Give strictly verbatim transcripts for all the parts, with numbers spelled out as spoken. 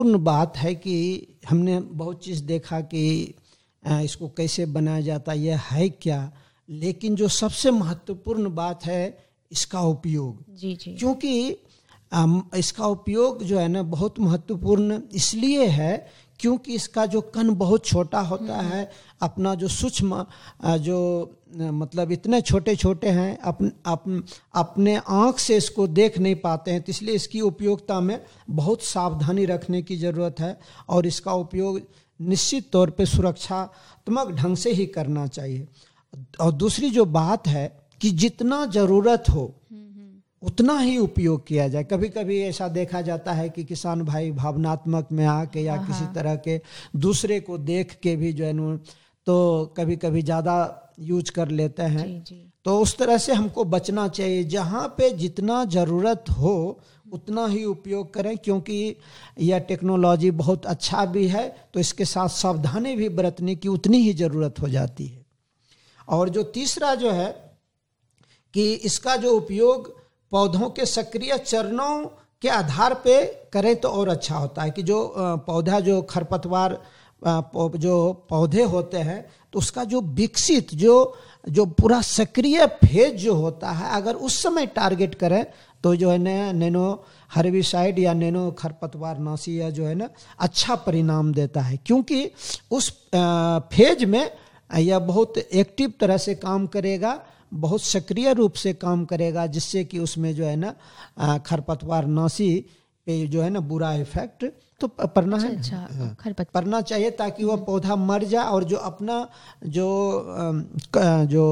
पूर्ण बात है कि हमने बहुत चीज़ देखा कि इसको कैसे बनाया जाता, यह है क्या, लेकिन जो सबसे महत्वपूर्ण बात है इसका उपयोग। जी जी। क्योंकि इसका उपयोग जो है ना बहुत महत्वपूर्ण इसलिए है क्योंकि इसका जो कण बहुत छोटा होता है, अपना जो सूक्ष्म जो मतलब इतने छोटे छोटे हैं, अपन, अपन, अपने आँख से इसको देख नहीं पाते हैं, तो इसलिए इसकी उपयोगिता में बहुत सावधानी रखने की ज़रूरत है और इसका उपयोग निश्चित तौर पे सुरक्षात्मक ढंग से ही करना चाहिए। और दूसरी जो बात है कि जितना ज़रूरत हो उतना ही उपयोग किया जाए। कभी कभी ऐसा देखा जाता है कि किसान भाई भावनात्मक में आके या किसी तरह के दूसरे को देख के भी जो है तो कभी कभी ज़्यादा यूज कर लेते हैं। जी जी। तो उस तरह से हमको बचना चाहिए। जहाँ पे जितना ज़रूरत हो उतना ही उपयोग करें, क्योंकि यह टेक्नोलॉजी बहुत अच्छा भी है, तो इसके साथ सावधानी भी बरतने की उतनी ही ज़रूरत हो जाती है। और जो तीसरा जो है कि इसका जो उपयोग पौधों के सक्रिय चरणों के आधार पे करें तो और अच्छा होता है। कि जो पौधा जो खरपतवार जो पौधे होते हैं तो उसका जो विकसित जो जो पूरा सक्रिय फेज जो होता है, अगर उस समय टारगेट करें तो जो है ना नैनो हर्बिसाइड या नैनो खरपतवार नाशी या जो है ना अच्छा परिणाम देता है, क्योंकि उस फेज में यह बहुत एक्टिव तरह से काम करेगा, बहुत सक्रिय रूप से काम करेगा, जिससे कि उसमें जो है ना खरपतवार नाशी पे जो है ना बुरा इफेक्ट तो पड़ना है। अच्छा, खरपतवार पड़ना चाहिए ताकि वह पौधा मर जाए और जो अपना जो जो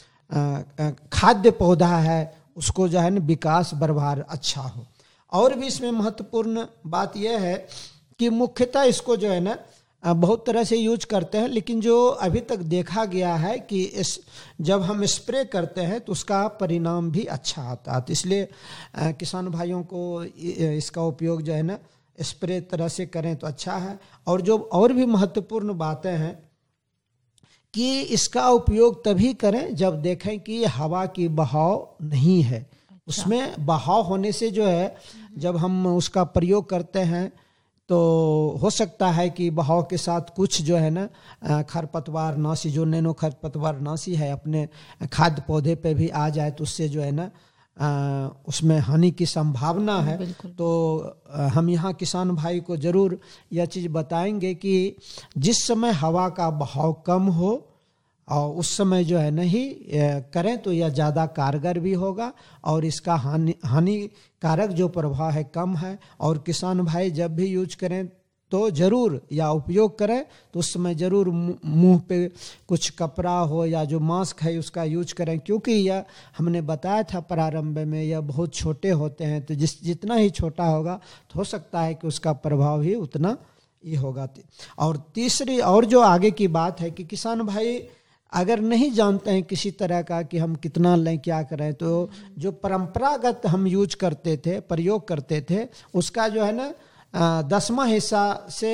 खाद्य पौधा है उसको जो है ना विकास बरबार अच्छा हो। और भी इसमें महत्वपूर्ण बात यह है कि मुख्यतः इसको जो है ना बहुत तरह से यूज करते हैं, लेकिन जो अभी तक देखा गया है कि इस जब हम स्प्रे करते हैं तो उसका परिणाम भी अच्छा आता है। तो इसलिए किसान भाइयों को इसका उपयोग जो है ना स्प्रे तरह से करें तो अच्छा है। और जो और भी महत्वपूर्ण बातें हैं कि इसका उपयोग तभी करें जब देखें कि हवा की बहाव नहीं है। अच्छा। उसमें बहाव होने से जो है जब हम उसका प्रयोग करते हैं तो हो सकता है कि बहाव के साथ कुछ जो है ना खरपतवार नाशी जो नैनो खरपतवार नाशी है अपने खाद्य पौधे पे भी आ जाए, तो उससे जो है ना आ, उसमें हानि की संभावना है। तो हम यहाँ किसान भाई को ज़रूर यह चीज़ बताएंगे कि जिस समय हवा का बहाव कम हो और उस समय जो है नहीं करें तो यह ज़्यादा कारगर भी होगा और इसका हानि हानिकारक जो प्रभाव है कम है। और किसान भाई जब भी यूज करें तो ज़रूर या उपयोग करें तो उस समय ज़रूर मुंह पे कुछ कपड़ा हो या जो मास्क है उसका यूज करें, क्योंकि यह हमने बताया था प्रारंभ में यह बहुत छोटे होते हैं, तो जिस जितना ही छोटा होगा तो हो सकता है कि उसका प्रभाव ही उतना ही होगा। और तीसरी और जो आगे की बात है कि किसान भाई अगर नहीं जानते हैं किसी तरह का कि हम कितना लें क्या करें, तो जो परंपरागत हम यूज करते थे प्रयोग करते थे उसका जो है ना दसवां हिस्सा से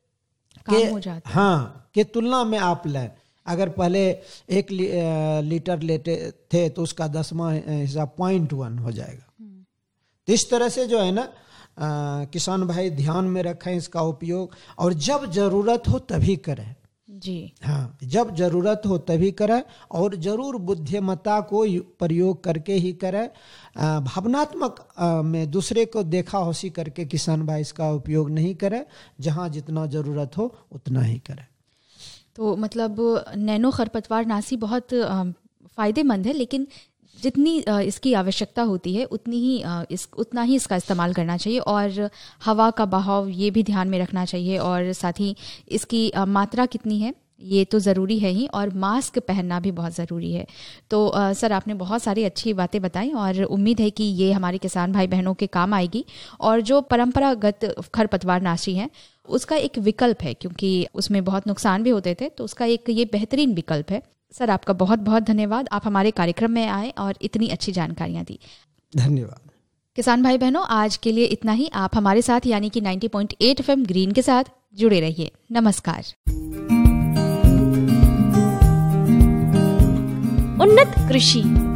के हो जाता है। हाँ के तुलना में आप लें। अगर पहले एक ली, लीटर लेते थे तो उसका दसवां हिस्सा पॉइंट वन हो जाएगा। तो इस तरह से जो है ना आ, किसान भाई ध्यान में रखें इसका उपयोग, और जब जरूरत हो तभी करें। जी हाँ, जब जरूरत हो तभी करें और जरूर बुद्धिमत्ता को प्रयोग करके ही करें। भावनात्मक में दूसरे को देखा होशी करके किसान भाई इसका उपयोग नहीं करें, जहाँ जितना ज़रूरत हो उतना ही करें। तो मतलब नैनो खरपतवार नाशी बहुत फ़ायदेमंद है, लेकिन जितनी इसकी आवश्यकता होती है उतनी ही इस उतना ही इसका इस्तेमाल करना चाहिए। और हवा का बहाव ये भी ध्यान में रखना चाहिए, और साथ ही इसकी मात्रा कितनी है ये तो ज़रूरी है ही, और मास्क पहनना भी बहुत ज़रूरी है। तो आ, सर आपने बहुत सारी अच्छी बातें बताई और उम्मीद है कि ये हमारे किसान भाई बहनों के काम आएगी। और जो परंपरागत खरपतवार नाशी है उसका एक विकल्प है, क्योंकि उसमें बहुत नुकसान भी होते थे, तो उसका एक ये बेहतरीन विकल्प है। सर आपका बहुत बहुत धन्यवाद, आप हमारे कार्यक्रम में आए और इतनी अच्छी जानकारियाँ दी। धन्यवाद। किसान भाई बहनों, आज के लिए इतना ही। आप हमारे साथ यानी कि नब्बे पॉइंट आठ एफ एम ग्रीन के साथ जुड़े रहिए। नमस्कार। उन्नत कृषि